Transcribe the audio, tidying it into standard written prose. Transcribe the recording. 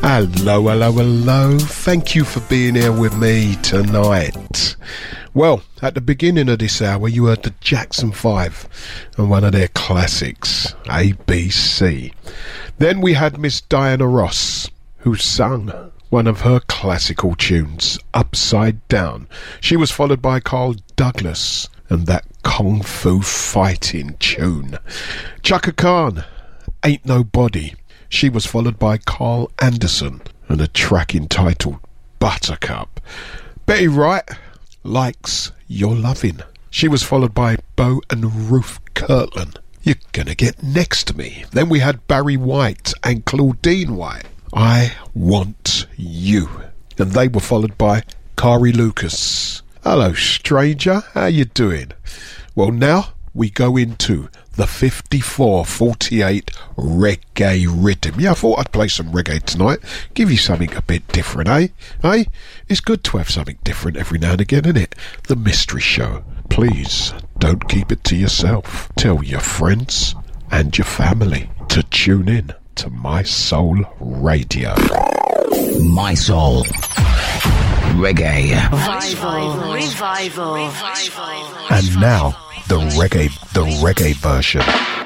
Hello, hello, hello. Thank you for being here with me tonight. Well, at the beginning of this hour, you heard the Jackson 5 and one of their classics, ABC. Then we had Miss Diana Ross, who sung one of her classical tunes, Upside Down. She was followed by Carl Douglas and that Kung Fu fighting tune. Chaka Khan, Ain't Nobody. She was followed by Carl Anderson and a track entitled Buttercup. Betty Wright, Likes Your Lovin'. She was followed by Bo and Ruth Kirtland, You're Gonna Get Next to Me. Then we had Barry White and Claudine White, I Want You. And they were followed by Kari Lucas. Hello, stranger. How you doing? Well, now we go into the 54-48 reggae rhythm. Yeah, I thought I'd play some reggae tonight. Give you something a bit different, eh? Eh? It's good to have something different every now and again, isn't it? The Mystery Show. Please, don't keep it to yourself. Tell your friends and your family to tune in to My Soul Radio. My Soul Reggae Revival. And now, the reggae version.